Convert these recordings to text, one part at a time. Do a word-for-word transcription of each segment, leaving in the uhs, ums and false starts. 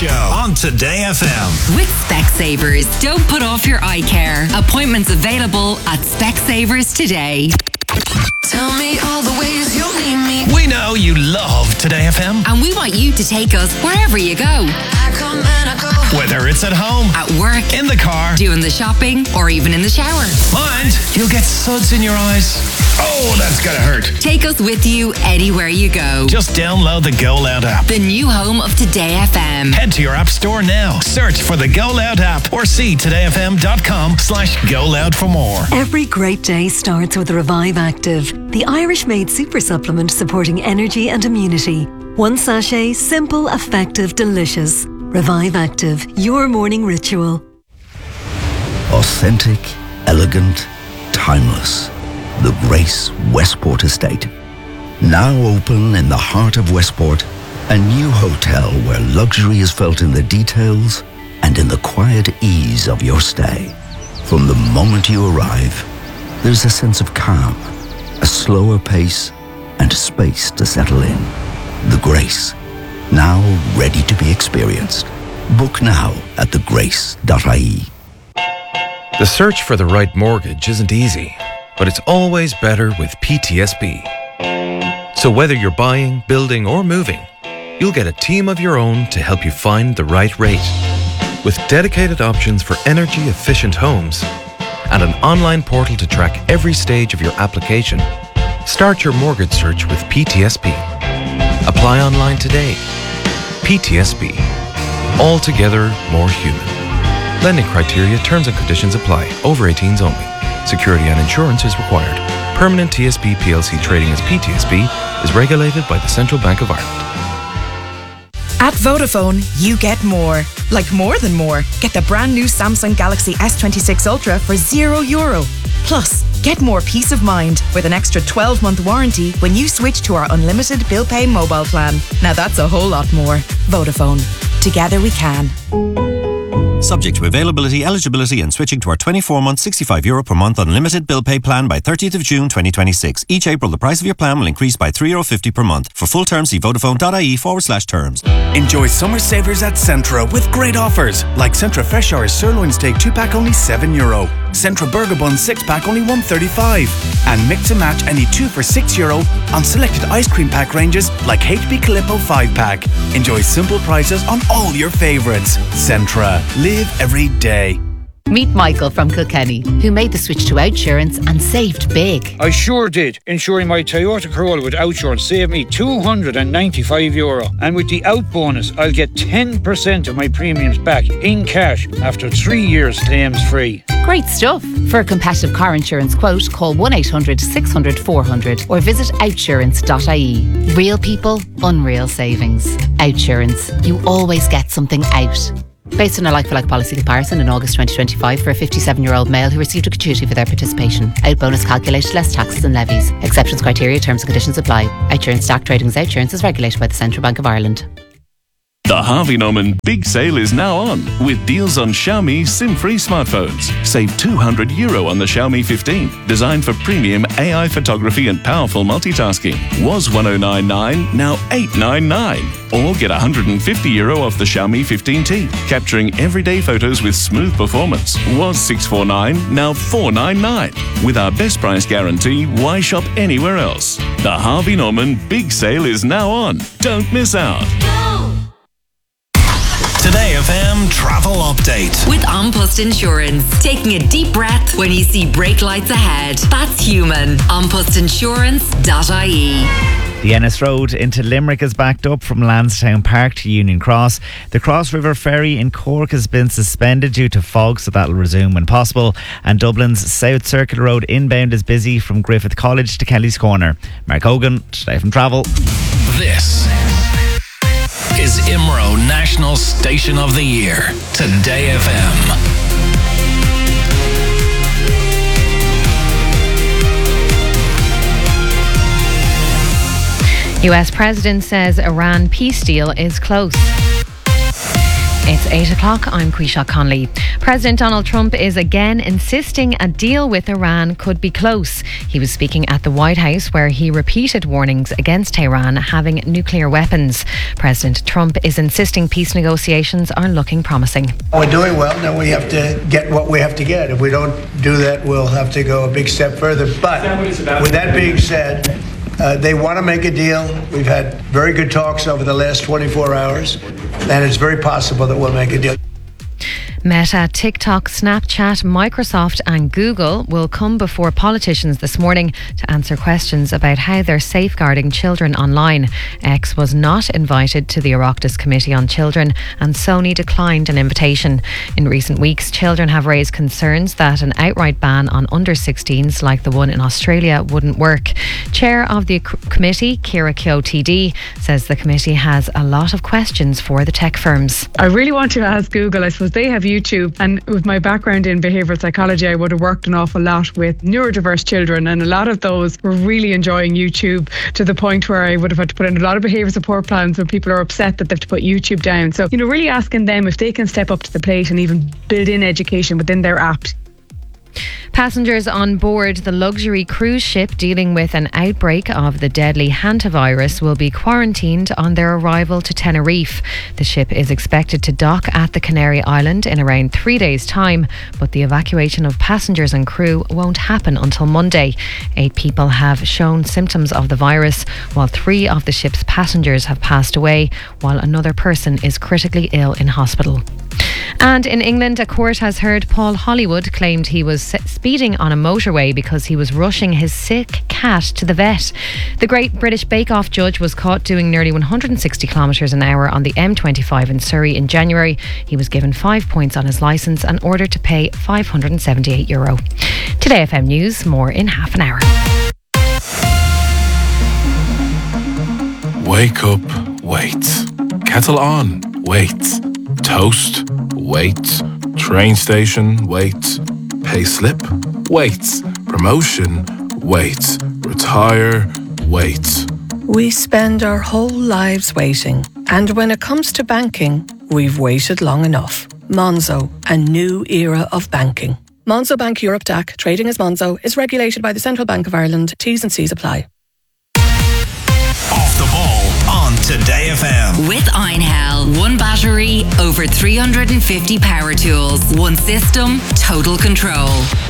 Show on Today F M. With Specsavers, don't put off your eye care. Appointments available at Specsavers today. Tell me all the ways you'll need me. We know you love Today F M. And we want you to take us wherever you go. I come and I go. Whether it's at home, at work, in the car, doing the shopping, or even in the shower. Mind, you'll get suds in your eyes. Oh, that's gonna hurt. Take us with you anywhere you go. Just download the Go Loud app. The new home of Today F M. Head to your app store now. Search for the Go Loud app or see todayfm.com slash Go Loud for more. Every great day starts with Revive Active, the Irish-made super supplement supporting energy and immunity. One sachet, simple, effective, delicious. Revive Active, your morning ritual. Authentic, elegant, timeless. The Grace Westport Estate. Now open in the heart of Westport, a new hotel where luxury is felt in the details and in the quiet ease of your stay. From the moment you arrive, there's a sense of calm, a slower pace, and space to settle in. The Grace, now ready to be experienced. Book now at the grace dot I E. The search for the right mortgage isn't easy, but it's always better with P T S B. So whether you're buying, building, or moving, you'll get a team of your own to help you find the right rate. With dedicated options for energy-efficient homes and an online portal to track every stage of your application, start your mortgage search with P T S B. Apply online today. P T S B. Altogether more human. Lending criteria, terms and conditions apply. Over eighteens only. Security and insurance is required. Permanent T S B P L C trading as P T S B is regulated by the Central Bank of Ireland. At Vodafone, you get more. Like more than more. Get the brand new Samsung Galaxy S twenty-six Ultra for zero euro. Plus, get more peace of mind with an extra twelve-month warranty when you switch to our unlimited bill pay mobile plan. Now that's a whole lot more. Vodafone. Together we can. Subject to availability, eligibility and switching to our twenty-four month, sixty-five euro per month unlimited bill pay plan by thirtieth of June twenty twenty-six. Each April, the price of your plan will increase by three euro fifty per month. For full terms, see vodafone.ie forward slash terms. Enjoy summer savers at Centra with great offers. Like Centra Fresh Hours Sirloin Steak two pack only seven euro. Centra Burger Bun six pack only one thirty-five. And mix and match any two for six euro on selected ice cream pack ranges like H B Calippo five pack. Enjoy simple prices on all your favourites. Centra. Live every day. Meet Michael from Kilkenny, who made the switch to Outsurance and saved big. I sure did. Insuring my Toyota Corolla with Outsurance saved me two hundred ninety-five euro. And with the Out bonus, I'll get ten percent of my premiums back in cash after three years claims free. Great stuff. For a competitive car insurance quote, call one eight hundred six hundred four hundred or visit outsurance dot I E. Real people, unreal savings. Outsurance. You always get something out. Based on a like-for-like policy comparison in August twenty twenty-five for a fifty-seven-year-old male who received a gratuity for their participation. Out bonus calculated less taxes and levies. Exceptions, criteria, terms and conditions apply. Outsurance Stack Tradings Outsurance is regulated by the Central Bank of Ireland. The Harvey Norman Big Sale is now on with deals on Xiaomi SIM-free smartphones. Save two hundred euro on the Xiaomi fifteen, designed for premium A I photography and powerful multitasking. Was one thousand nine hundred ninety-nine, now eight hundred ninety-nine. Or get one hundred fifty euro off the Xiaomi fifteen T, capturing everyday photos with smooth performance. Was six hundred forty-nine, now four hundred ninety-nine. With our best price guarantee, why shop anywhere else? The Harvey Norman Big Sale is now on. Don't miss out. Today F M Travel Update. With An Post Insurance. Taking a deep breath when you see brake lights ahead. That's human. an post insurance dot I E. The Ennis Road into Limerick is backed up from Lansdowne Park to Union Cross. The Cross River Ferry in Cork has been suspended due to fog, so that'll resume when possible. And Dublin's South Circular Road inbound is busy from Griffith College to Kelly's Corner. Mark Hogan, Today from Travel. This is I M R O National Station of the Year. Today F M. U S President says Iran peace deal is close. It's eight o'clock. I'm Quisha Conley. President Donald Trump is again insisting a deal with Iran could be close. He was speaking at the White House where he repeated warnings against Tehran having nuclear weapons. President Trump is insisting peace negotiations are looking promising. We're doing well. Now we have to get what we have to get. If we don't do that, we'll have to go a big step further. But with that being said, uh, they want to make a deal. We've had very good talks over the last twenty-four hours, and it's very possible that we'll make a deal. Meta, TikTok, Snapchat, Microsoft and Google will come before politicians this morning to answer questions about how they're safeguarding children online. X was not invited to the Oireachtas Committee on Children and Sony declined an invitation. In recent weeks, children have raised concerns that an outright ban on under sixteens like the one in Australia wouldn't work. Chair of the committee, Kira Kyo T D, says the committee has a lot of questions for the tech firms. I really want to ask Google. I suppose they have YouTube, and with my background in behavioural psychology, I would have worked an awful lot with neurodiverse children, and a lot of those were really enjoying YouTube to the point where I would have had to put in a lot of behaviour support plans when people are upset that they have to put YouTube down. So, you know, really asking them if they can step up to the plate and even build in education within their app. Passengers on board the luxury cruise ship dealing with an outbreak of the deadly hantavirus will be quarantined on their arrival to Tenerife. The ship is expected to dock at the Canary Island in around three days' time, but the evacuation of passengers and crew won't happen until Monday. Eight people have shown symptoms of the virus, while three of the ship's passengers have passed away, while another person is critically ill in hospital. And in England, a court has heard Paul Hollywood claimed he was speeding on a motorway because he was rushing his sick cat to the vet. The Great British Bake Off judge was caught doing nearly one hundred sixty kilometres an hour on the M twenty-five in Surrey in January. He was given five points on his licence and ordered to pay five hundred seventy-eight euro. Today F M News, more in half an hour. Wake up, wait. Kettle on, wait. Toast, wait. Train station, wait. Pay slip, wait. Promotion, wait. Retire, wait. We spend our whole lives waiting. And when it comes to banking, we've waited long enough. Monzo, a new era of banking. Monzo Bank Europe D A C, trading as Monzo, is regulated by the Central Bank of Ireland. T's and C's apply. Off the ball on Today F M. With Einhell, one battery, over three hundred fifty power tools, one system, total control.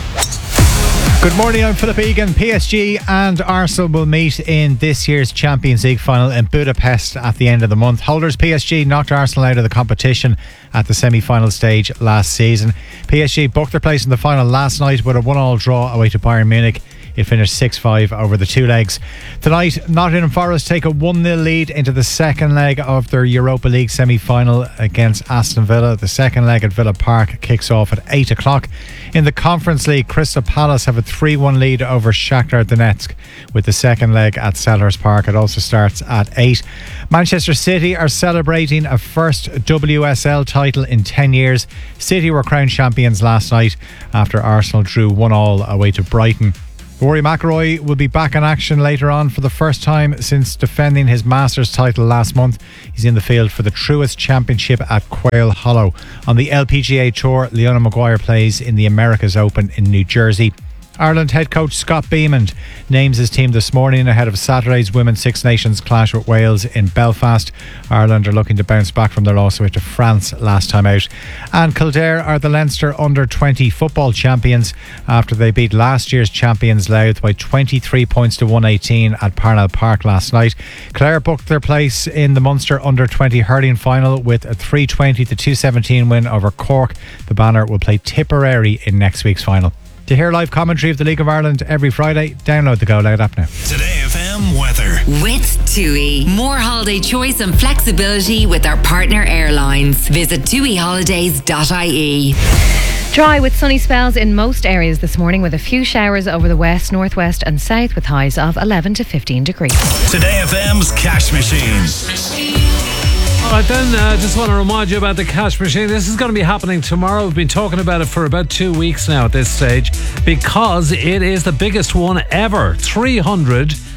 Good morning, I'm Philip Egan. P S G and Arsenal will meet in this year's Champions League final in Budapest at the end of the month. Holders P S G knocked Arsenal out of the competition at the semi-final stage last season. P S G booked their place in the final last night with a one-all draw away to Bayern Munich. It finished six five over the two legs. Tonight, Nottingham Forest take a one nil lead into the second leg of their Europa League semi-final against Aston Villa. The second leg at Villa Park kicks off at eight o'clock. In the Conference League, Crystal Palace have a three one lead over Shakhtar Donetsk with the second leg at Selhurst Park. It also starts at eight. Manchester City are celebrating a first W S L title in ten years. City were crowned champions last night after Arsenal drew one all away to Brighton. Rory McIlroy will be back in action later on for the first time since defending his Masters title last month. He's in the field for the Truist Championship at Quail Hollow. On the L P G A Tour, Leona Maguire plays in the Americas Open in New Jersey. Ireland head coach Scott Beamond names his team this morning ahead of Saturday's Women's Six Nations clash with Wales in Belfast. Ireland are looking to bounce back from their loss away to France last time out. And Kildare are the Leinster under twenty football champions after they beat last year's champions Louth by twenty-three points to one eighteen at Parnell Park last night. Clare booked their place in the Munster under twenty hurling final with a three twenty to two seventeen win over Cork. The Banner will play Tipperary in next week's final. To hear live commentary of the League of Ireland every Friday, download the Go Loud app now. Today F M weather. With TUI. More holiday choice and flexibility with our partner airlines. Visit tui holidays dot I E. Dry with sunny spells in most areas this morning with a few showers over the west, northwest and south with highs of eleven to fifteen degrees. Today F M's Cash Machine. All right then, uh, just want to remind you about the cash machine. This is going to be happening tomorrow. We've been talking about it for about two weeks now at this stage because it is the biggest one ever. three hundred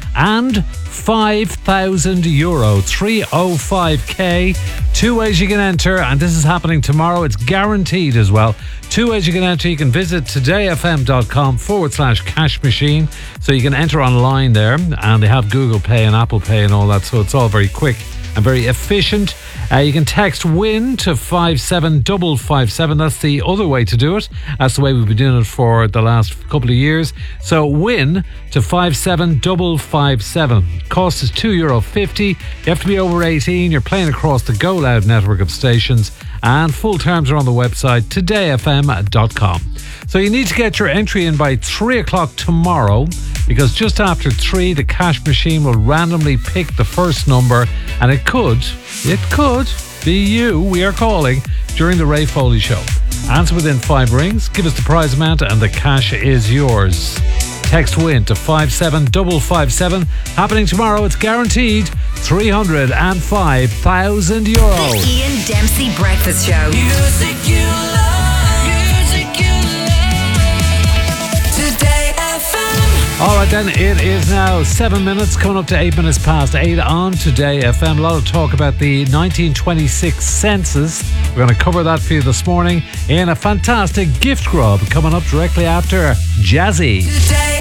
and five thousand euro. three oh five k. Two ways you can enter, and this is happening tomorrow. It's guaranteed as well. Two ways you can enter. You can visit todayfm.com forward slash cash machine. So you can enter online there, and they have Google Pay and Apple Pay and all that. So it's all very quick and very efficient. Uh, you can text WIN to five seven five five seven. That's the other way to do it. That's the way we've been doing it for the last couple of years. So WIN to five seven five five seven. Cost is two euro fifty. You have to be over eighteen. You're playing across the Go Loud network of stations. And full terms are on the website today f m dot com. So you need to get your entry in by three o'clock tomorrow, because just after three, the cash machine will randomly pick the first number, and it could, it could be you we are calling during the Ray Foley Show. Answer within five rings, give us the prize amount, and the cash is yours. Text WIN to five seven five five seven. Happening tomorrow, it's guaranteed three hundred five thousand euro. The Ian Dempsey Breakfast Show. Music you love, music you love. Today F M. All right then, it is now seven minutes, coming up to eight minutes past eight on Today F M. A lot of talk about the nineteen twenty-six census. We're going to cover that for you this morning in a fantastic gift grub coming up directly after Jazzy. Today